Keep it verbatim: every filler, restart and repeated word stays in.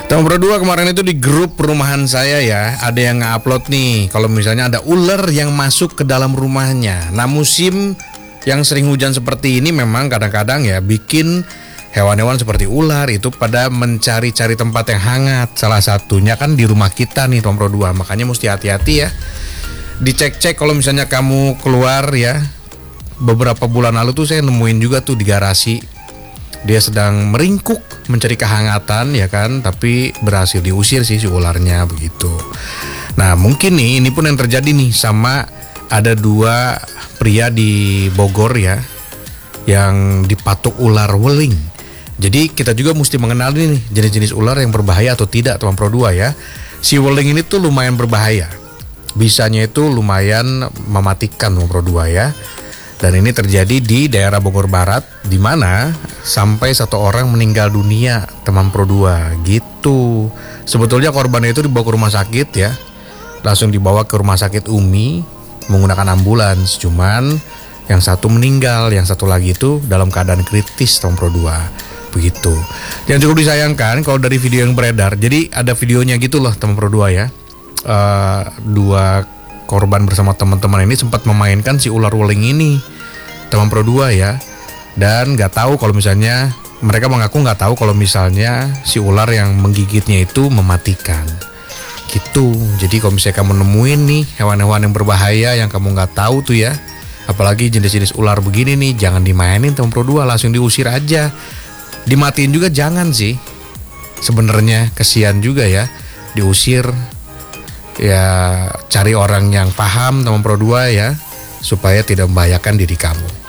Teman Pro dua, kemarin itu di grup perumahan saya ya, ada yang nge-upload nih kalau misalnya ada ular yang masuk ke dalam rumahnya. Nah, musim yang sering hujan seperti ini memang kadang-kadang ya bikin hewan-hewan seperti ular itu pada mencari-cari tempat yang hangat. Salah satunya kan di rumah kita nih Teman Pro dua. Makanya mesti hati-hati ya. Dicek-cek kalau misalnya kamu keluar ya. Beberapa bulan lalu tuh saya nemuin juga tuh di garasi. Dia sedang meringkuk mencari kehangatan ya kan, tapi berhasil diusir sih si ularnya begitu. Nah, mungkin nih ini pun yang terjadi nih sama ada dua pria di Bogor ya yang dipatuk ular weling. Jadi kita juga mesti mengenali nih jenis-jenis ular yang berbahaya atau tidak Teman Pro dua ya. Si weling ini tuh lumayan berbahaya. Bisanya itu lumayan mematikan Teman Pro dua ya. Dan ini terjadi di daerah Bogor Barat, di mana sampai satu orang meninggal dunia Teman Pro dua gitu. Sebetulnya korban itu dibawa ke rumah sakit ya, langsung dibawa ke rumah sakit Umi menggunakan ambulans. Cuman yang satu meninggal, yang satu lagi itu dalam keadaan kritis Teman Pro dua begitu. Yang cukup disayangkan kalau dari video yang beredar, jadi ada videonya gitu loh Teman Pro dua ya. Uh, dua korban bersama teman-teman ini sempat memainkan si ular weling ini Teman Pro dua ya, dan nggak tahu kalau misalnya mereka mengaku nggak tahu kalau misalnya si ular yang menggigitnya itu mematikan gitu. Jadi kalau misalnya kamu nemuin nih hewan-hewan yang berbahaya yang kamu nggak tahu tuh ya, apalagi jenis-jenis ular begini nih, jangan dimainin Teman Pro dua, langsung diusir aja. Dimatiin juga jangan sih, sebenarnya kesian juga ya, diusir. Ya cari orang yang paham Teman Pro dua ya, supaya tidak membahayakan diri kamu.